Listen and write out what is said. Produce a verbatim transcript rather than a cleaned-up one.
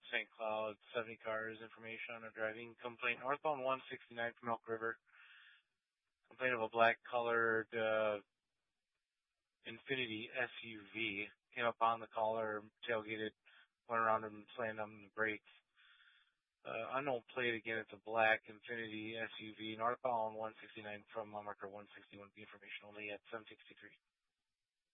Saint Cloud, seventy cars, information on a driving complaint. Northbound one sixty-nine from Elk River. Complaint of a black colored uh, Infiniti S U V. Came up on the caller, tailgated, went around him, slammed on the brakes. Uh, unknown plate again, it's a black Infiniti S U V. Northbound one sixty-nine from uh, marker one sixty-one. Information only at seven sixty-three.